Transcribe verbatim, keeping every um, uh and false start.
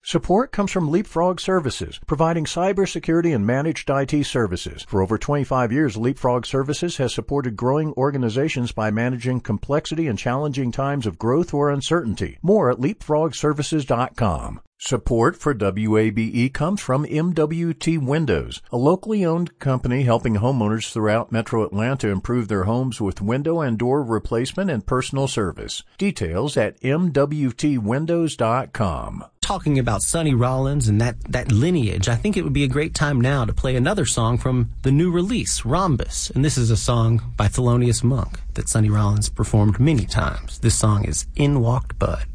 Support comes from Leapfrog Services, providing cybersecurity and managed I T services. For over twenty-five years, Leapfrog Services has supported growing organizations by managing complexity and challenging times of growth or uncertainty. More at leapfrog services dot com. Support for W A B E comes from M W T Windows, a locally owned company helping homeowners throughout Metro Atlanta improve their homes with window and door replacement and personal service. Details at M W T windows dot com. Talking about Sonny Rollins and that, that lineage, I think it would be a great time now to play another song from the new release, Rhombus. And this is a song by Thelonious Monk that Sonny Rollins performed many times. This song is In Walked Bud.